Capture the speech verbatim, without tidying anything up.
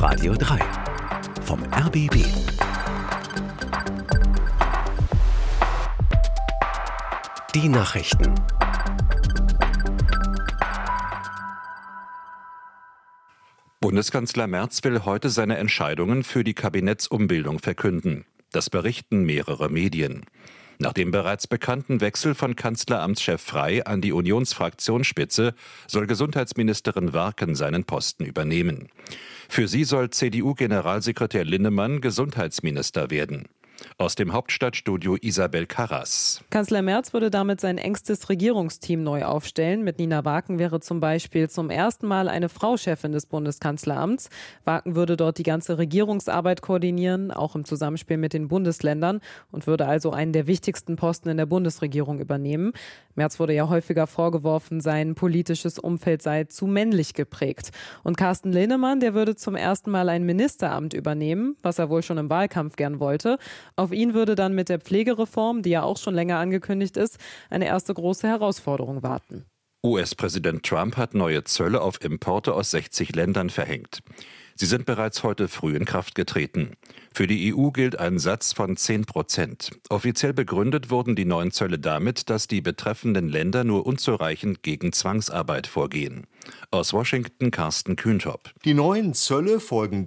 Radio drei vom R B B. Die Nachrichten. Bundeskanzler Merz will heute seine Entscheidungen für die Kabinettsumbildung verkünden. Das berichten mehrere Medien. Nach dem bereits bekannten Wechsel von Kanzleramtschef Frey an die Unionsfraktionsspitze soll Gesundheitsministerin Warken seinen Posten übernehmen. Für sie soll C D U-Generalsekretär Linnemann Gesundheitsminister werden. Aus dem Hauptstadtstudio Isabel Karras. Kanzler Merz würde damit sein engstes Regierungsteam neu aufstellen. Mit Nina Warken wäre zum Beispiel zum ersten Mal eine Frau Chefin des Bundeskanzleramts. Warken würde dort die ganze Regierungsarbeit koordinieren, auch im Zusammenspiel mit den Bundesländern, und würde also einen der wichtigsten Posten in der Bundesregierung übernehmen. Merz wurde ja häufiger vorgeworfen, sein politisches Umfeld sei zu männlich geprägt. Und Carsten Linnemann, der würde zum ersten Mal ein Ministeramt übernehmen, was er wohl schon im Wahlkampf gern wollte. Auf ihn würde dann mit der Pflegereform, die ja auch schon länger angekündigt ist, eine erste große Herausforderung warten. U S-Präsident Trump hat neue Zölle auf Importe aus sechzig Ländern verhängt. Sie sind bereits heute früh in Kraft getreten. Für die E U gilt ein Satz von zehn Prozent. Offiziell begründet wurden die neuen Zölle damit, dass die betreffenden Länder nur unzureichend gegen Zwangsarbeit vorgehen. Aus Washington Carsten Kühntop. Die neuen Zölle folgen